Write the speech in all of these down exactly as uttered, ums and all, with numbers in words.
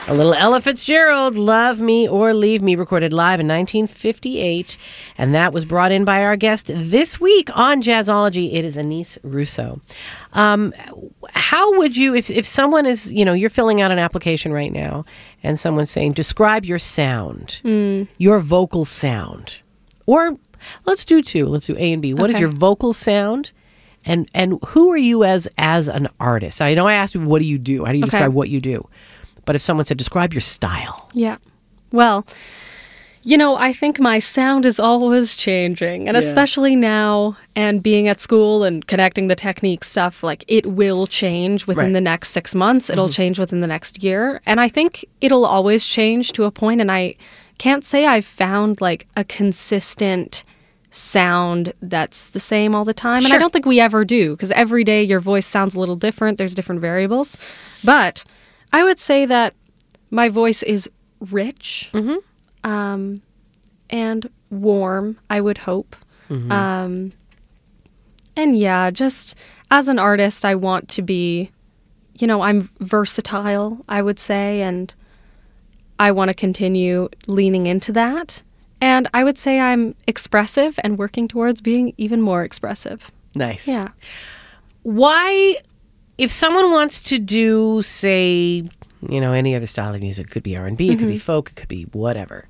A little Ella Fitzgerald, Love Me or Leave Me, recorded live in nineteen fifty-eight. And that was brought in by our guest this week on Jazzology. It is Anis Russo. Um, how would you, if, if someone is, you know, you're filling out an application right now and someone's saying, describe your sound, mm. your vocal sound. Or let's do two. Let's do A and B. What okay. is your vocal sound? And and who are you as as an artist? I know I asked you, what do you do? How do you okay. describe what you do? But if someone said, describe your style. Yeah. Well, you know, I think my sound is always changing. And yeah. especially now and being at school and connecting the technique stuff, like it will change within right. the next six months. It'll mm-hmm. change within the next year. And I think it'll always change to a point. And I can't say I've found like a consistent sound that's the same all the time. Sure. And I don't think we ever do, because every day your voice sounds a little different. There's different variables. But I would say that my voice is rich mm-hmm. um, and warm, I would hope. Mm-hmm. Um, and yeah, just as an artist, I want to be, you know, I'm versatile, I would say, and I want to continue leaning into that. And I would say I'm expressive and working towards being even more expressive. Nice. Yeah. Why... If someone wants to do, say, you know, any other style of music, it could be R and B, it mm-hmm. could be folk, it could be whatever.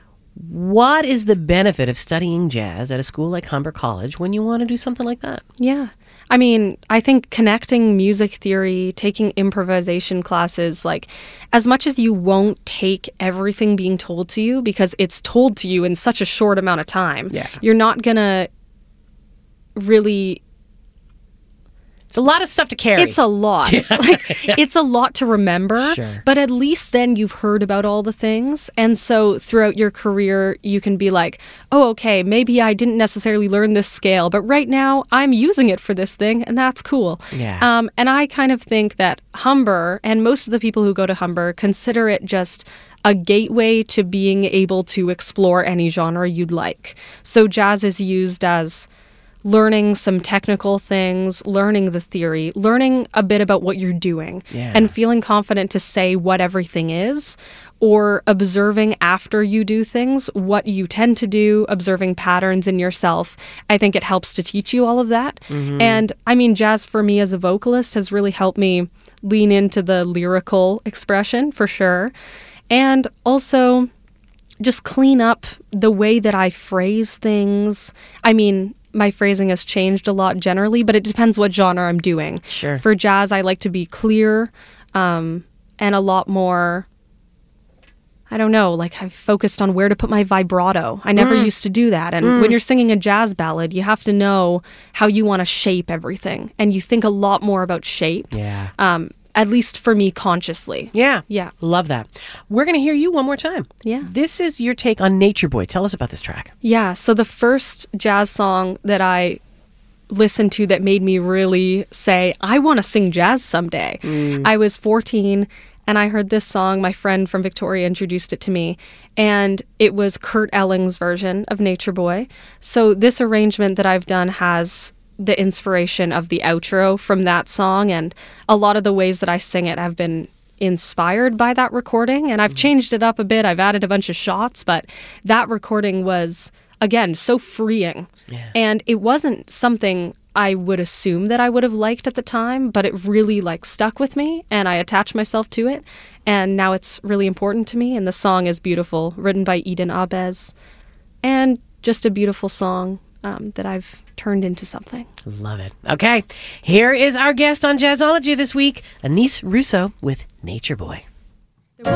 What is the benefit of studying jazz at a school like Humber College when you want to do something like that? Yeah. I mean, I think connecting music theory, taking improvisation classes, like as much as you won't take everything being told to you because it's told to you in such a short amount of time, yeah. you're not going to really... It's a lot of stuff to carry. It's a lot. Yeah. Like, yeah. It's a lot to remember, sure. but at least then you've heard about all the things. And so throughout your career, you can be like, oh, okay, maybe I didn't necessarily learn this scale, but right now I'm using it for this thing, and that's cool. Yeah. Um, and I kind of think that Humber, and most of the people who go to Humber, consider it just a gateway to being able to explore any genre you'd like. So jazz is used as learning some technical things, learning the theory, learning a bit about what you're doing, yeah. and feeling confident to say what everything is, or observing after you do things, what you tend to do, observing patterns in yourself. I think it helps to teach you all of that. Mm-hmm. And I mean, jazz for me as a vocalist has really helped me lean into the lyrical expression for sure. And also just clean up the way that I phrase things. I mean, my phrasing has changed a lot generally, but it depends what genre I'm doing. Sure. For jazz, I like to be clear um, and a lot more, I don't know, like I've focused on where to put my vibrato. I never mm. used to do that. And mm. when you're singing a jazz ballad, you have to know how you want to shape everything. And you think a lot more about shape. Yeah. Um, At least for me, consciously. Yeah. Yeah. Love that. We're going to hear you one more time. Yeah. This is your take on Nature Boy. Tell us about this track. Yeah. So the first jazz song that I listened to that made me really say, I want to sing jazz someday. Mm. I was fourteen and I heard this song. My friend from Victoria introduced it to me. And it was Kurt Elling's version of Nature Boy. So this arrangement that I've done has the inspiration of the outro from that song, and a lot of the ways that I sing it have been inspired by that recording, and I've changed it up a bit. I've added a bunch of shots, but that recording was, again, so freeing. Yeah. And it wasn't something I would assume that I would have liked at the time, but it really like stuck with me, and I attached myself to it, and now it's really important to me. And the song is beautiful, written by Eden Abez, and just a beautiful song Um, that I've turned into something. Love it. Okay, here is our guest on Jazzology this week, Anis Russo with Nature Boy.